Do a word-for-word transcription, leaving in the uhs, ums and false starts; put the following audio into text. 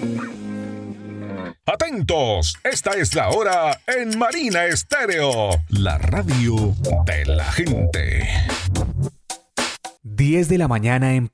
Atentos, esta es la hora en Marina Estéreo, la radio de la gente. diez de la mañana en